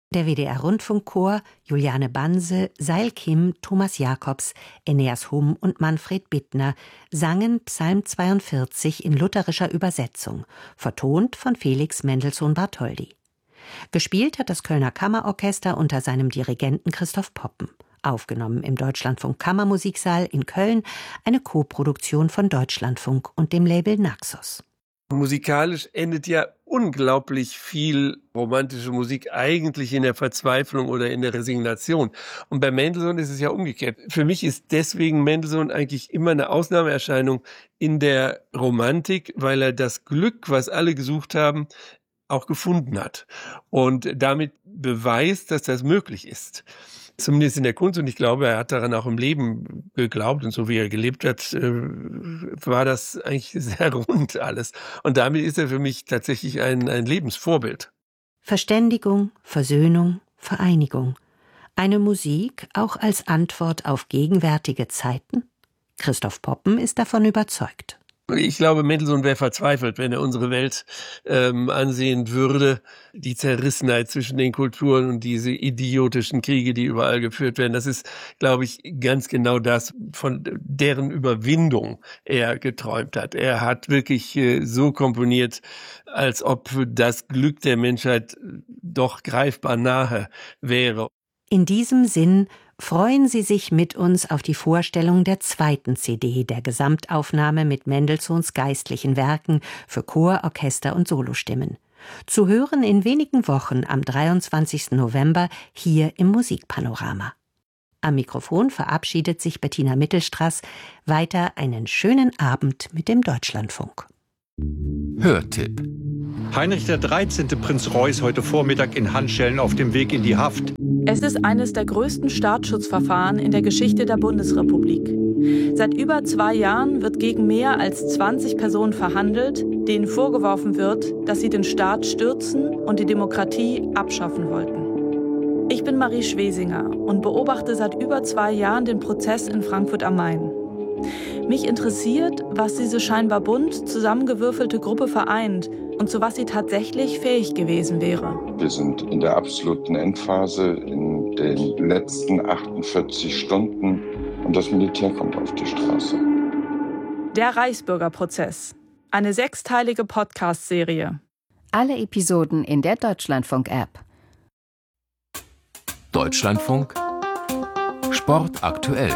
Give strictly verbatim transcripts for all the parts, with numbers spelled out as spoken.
Der W D R-Rundfunkchor, Juliane Banse, Seil Kim, Thomas Jakobs, Eneas Humm und Manfred Bittner sangen Psalm zweiundvierzig in lutherischer Übersetzung, vertont von Felix Mendelssohn Bartholdy. Gespielt hat das Kölner Kammerorchester unter seinem Dirigenten Christoph Poppen. Aufgenommen im Deutschlandfunk Kammermusiksaal in Köln, eine Koproduktion von Deutschlandfunk und dem Label Naxos. Musikalisch endet ja unglaublich viel romantische Musik eigentlich in der Verzweiflung oder in der Resignation. Und bei Mendelssohn ist es ja umgekehrt. Für mich ist deswegen Mendelssohn eigentlich immer eine Ausnahmeerscheinung in der Romantik, weil er das Glück, was alle gesucht haben, auch gefunden hat. Und damit beweist, dass das möglich ist. Zumindest in der Kunst, und ich glaube, er hat daran auch im Leben geglaubt, und so wie er gelebt hat, war das eigentlich sehr rund alles. Und damit ist er für mich tatsächlich ein, ein Lebensvorbild. Verständigung, Versöhnung, Vereinigung. Eine Musik auch als Antwort auf gegenwärtige Zeiten? Christoph Poppen ist davon überzeugt. Ich glaube, Mendelssohn wäre verzweifelt, wenn er unsere Welt ähm, ansehen würde. Die Zerrissenheit zwischen den Kulturen und diese idiotischen Kriege, die überall geführt werden, das ist, glaube ich, ganz genau das, von deren Überwindung er geträumt hat. Er hat wirklich äh, so komponiert, als ob das Glück der Menschheit doch greifbar nahe wäre. In diesem Sinn freuen Sie sich mit uns auf die Vorstellung der zweiten C D der Gesamtaufnahme mit Mendelssohns geistlichen Werken für Chor, Orchester und Solostimmen. Zu hören in wenigen Wochen am dreiundzwanzigsten November hier im Musikpanorama. Am Mikrofon verabschiedet sich Bettina Mittelstraß. Weiter einen schönen Abend mit dem Deutschlandfunk. Hörtipp. Heinrich der dreizehnte. Prinz Reuß heute Vormittag in Handschellen auf dem Weg in die Haft. Es ist eines der größten Staatsschutzverfahren in der Geschichte der Bundesrepublik. Seit über zwei Jahren wird gegen mehr als zwanzig Personen verhandelt, denen vorgeworfen wird, dass sie den Staat stürzen und die Demokratie abschaffen wollten. Ich bin Marie Schwesinger und beobachte seit über zwei Jahren den Prozess in Frankfurt am Main. Mich interessiert, was diese scheinbar bunt zusammengewürfelte Gruppe vereint und zu was sie tatsächlich fähig gewesen wäre. Wir sind in der absoluten Endphase, in den letzten achtundvierzig Stunden und das Militär kommt auf die Straße. Der Reichsbürgerprozess. Eine sechsteilige Podcast-Serie. Alle Episoden in der Deutschlandfunk-App. Deutschlandfunk Sport aktuell.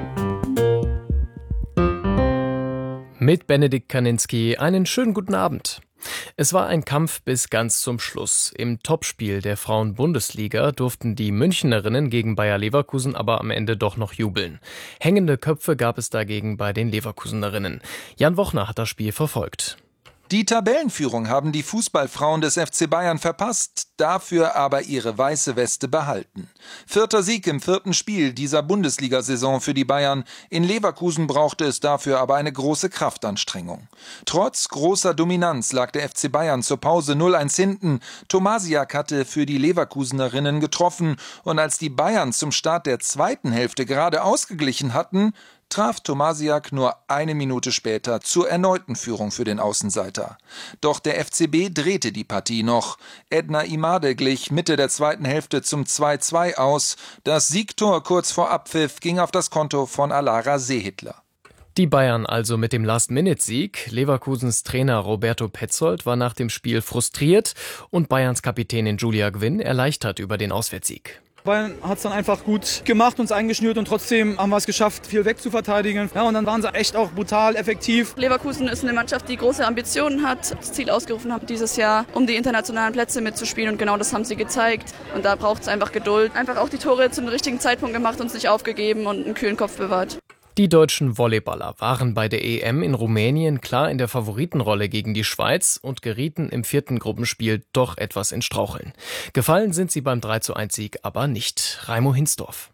Mit Benedikt Kaninski einen schönen guten Abend. Es war ein Kampf bis ganz zum Schluss. Im Topspiel der Frauen-Bundesliga durften die Münchnerinnen gegen Bayer Leverkusen aber am Ende doch noch jubeln. Hängende Köpfe gab es dagegen bei den Leverkusenerinnen. Jan Wochner hat das Spiel verfolgt. Die Tabellenführung haben die Fußballfrauen des F C Bayern verpasst, dafür aber ihre weiße Weste behalten. Vierter Sieg im vierten Spiel dieser Bundesliga-Saison für die Bayern. In Leverkusen brauchte es dafür aber eine große Kraftanstrengung. Trotz großer Dominanz lag der F C Bayern zur Pause null eins hinten. Tomasiak hatte für die Leverkusenerinnen getroffen und als die Bayern zum Start der zweiten Hälfte gerade ausgeglichen hatten, traf Tomasiak nur eine Minute später zur erneuten Führung für den Außenseiter. Doch der F C B drehte die Partie noch. Edna Imade glich Mitte der zweiten Hälfte zum zwei zwei aus. Das Siegtor kurz vor Abpfiff ging auf das Konto von Alara Seehitler. Die Bayern also mit dem Last-Minute-Sieg. Leverkusens Trainer Roberto Petzold war nach dem Spiel frustriert und Bayerns Kapitänin Julia Gwynn erleichtert über den Auswärtssieg. Bayern hat es dann einfach gut gemacht, uns eingeschnürt und trotzdem haben wir es geschafft, viel wegzuverteidigen. Ja, und dann waren sie echt auch brutal effektiv. Leverkusen ist eine Mannschaft, die große Ambitionen hat, das Ziel ausgerufen hat dieses Jahr, um die internationalen Plätze mitzuspielen und genau das haben sie gezeigt. Und da braucht es einfach Geduld. Einfach auch die Tore zum richtigen Zeitpunkt gemacht, uns nicht aufgegeben und einen kühlen Kopf bewahrt. Die deutschen Volleyballer waren bei der E M in Rumänien klar in der Favoritenrolle gegen die Schweiz und gerieten im vierten Gruppenspiel doch etwas ins Straucheln. Gefallen sind sie beim drei zu eins Sieg aber nicht. Raimo Hinsdorf.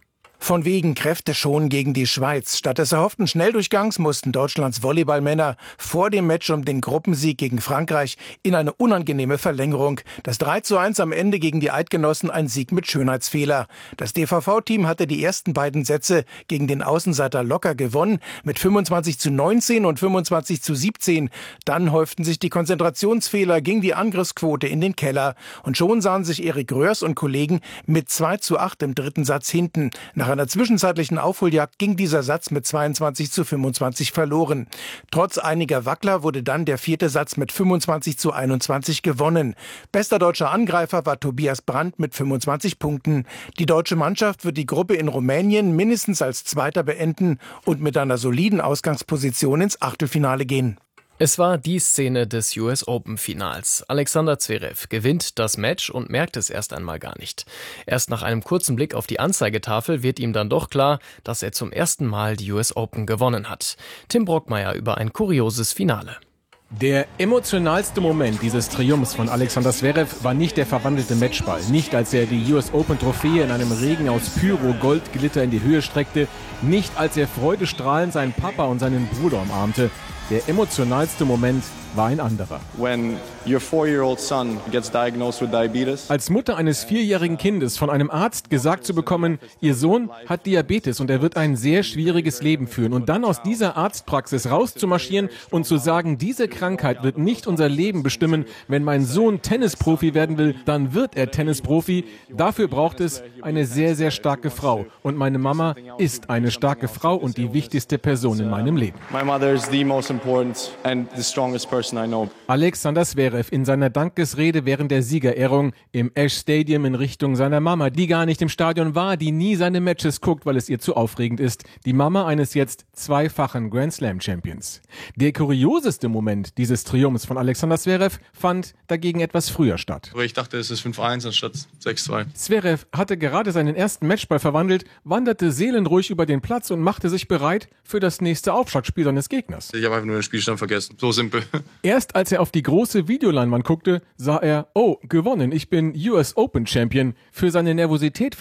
Von wegen Kräfte schon gegen die Schweiz. Statt des erhofften Schnelldurchgangs mussten Deutschlands Volleyballmänner vor dem Match um den Gruppensieg gegen Frankreich in eine unangenehme Verlängerung. Das drei zu eins am Ende gegen die Eidgenossen ein Sieg mit Schönheitsfehler. Das D V V-Team hatte die ersten beiden Sätze gegen den Außenseiter locker gewonnen mit fünfundzwanzig zu neunzehn und fünfundzwanzig zu siebzehn. Dann häuften sich die Konzentrationsfehler, ging die Angriffsquote in den Keller. Und schon sahen sich Erik Röhrs und Kollegen mit zwei zu acht im dritten Satz hinten. Nach einer zwischenzeitlichen Aufholjagd ging dieser Satz mit zweiundzwanzig zu fünfundzwanzig verloren. Trotz einiger Wackler wurde dann der vierte Satz mit fünfundzwanzig zu einundzwanzig gewonnen. Bester deutscher Angreifer war Tobias Brandt mit fünfundzwanzig Punkten. Die deutsche Mannschaft wird die Gruppe in Rumänien mindestens als Zweiter beenden und mit einer soliden Ausgangsposition ins Achtelfinale gehen. Es war die Szene des U S Open-Finals. Alexander Zverev gewinnt das Match und merkt es erst einmal gar nicht. Erst nach einem kurzen Blick auf die Anzeigetafel wird ihm dann doch klar, dass er zum ersten Mal die U S Open gewonnen hat. Tim Brockmeier über ein kurioses Finale. Der emotionalste Moment dieses Triumphs von Alexander Zverev war nicht der verwandelte Matchball, nicht als er die U S Open-Trophäe in einem Regen aus Pyro-Goldglitter in die Höhe streckte, nicht als er freudestrahlend seinen Papa und seinen Bruder umarmte. Der emotionalste Moment war ein anderer. When your four-year-old son gets diagnosed with diabetes. Als Mutter eines vierjährigen Kindes von einem Arzt gesagt zu bekommen, ihr Sohn hat Diabetes und er wird ein sehr schwieriges Leben führen. Und dann aus dieser Arztpraxis rauszumarschieren und zu sagen, diese Krankheit wird nicht unser Leben bestimmen. Wenn mein Sohn Tennisprofi werden will, dann wird er Tennisprofi. Dafür braucht es eine sehr, sehr starke Frau. Und meine Mama ist eine starke Frau und die wichtigste Person in meinem Leben. My mother is the most important and the strongest person I know. Alexander Zverev in seiner Dankesrede während der Siegerehrung im Ash Stadium in Richtung seiner Mama, die gar nicht im Stadion war, die nie seine Matches guckt, weil es ihr zu aufregend ist. Die Mama eines jetzt zweifachen Grand Slam Champions. Der kurioseste Moment dieses Triumphs von Alexander Zverev fand dagegen etwas früher statt. Ich dachte, es ist fünf eins anstatt sechs zwei. Zverev hatte gerade seinen ersten Matchball verwandelt, wanderte seelenruhig über den Platz und machte sich bereit für das nächste Aufschlagspiel seines Gegners. Ich habe einfach nur den Spielstand vergessen. So simpel. Erst als er auf die große Videoleinwand guckte, sah er, oh, gewonnen, ich bin U S Open Champion. Für seine Nervosität